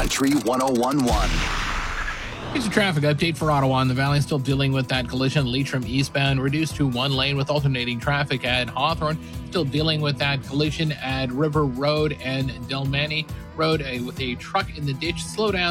Country 101.1. Here's a traffic update for Ottawa and the Valley. Still dealing with that collision. Leitrim eastbound reduced to one lane with alternating traffic at Hawthorne. Still dealing with that collision at River Road and Delmany Road with a truck in the ditch. Slow down